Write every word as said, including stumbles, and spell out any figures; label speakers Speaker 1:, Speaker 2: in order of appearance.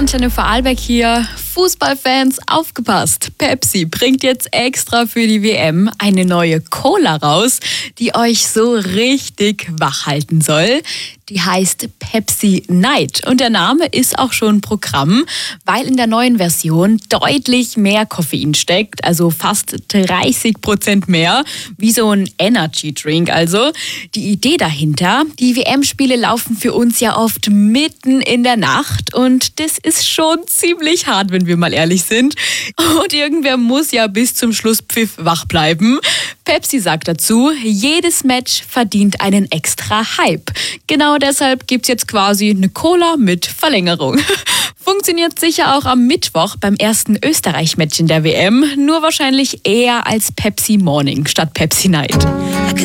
Speaker 1: Jan-Jennifer Ahlbeck hier. Fußballfans, aufgepasst! Pepsi bringt jetzt extra für die W M eine neue Cola raus, die euch so richtig wach halten soll. Die heißt Pepsi Night und der Name ist auch schon Programm, weil in der neuen Version deutlich mehr Koffein steckt, also fast dreißig Prozent mehr, wie so ein Energy Drink also. Die Idee dahinter, die W M-Spiele laufen für uns ja oft mitten in der Nacht und das ist schon ziemlich hart, wenn wir mal ehrlich sind. Und irgendwer muss ja bis zum Schlusspfiff wach bleiben. Pepsi sagt dazu, jedes Match verdient einen extra Hype. Genau deshalb gibt's jetzt quasi eine Cola mit Verlängerung. Funktioniert sicher auch am Mittwoch beim ersten Österreich-Match in der W M, nur wahrscheinlich eher als Pepsi Morning statt Pepsi Night.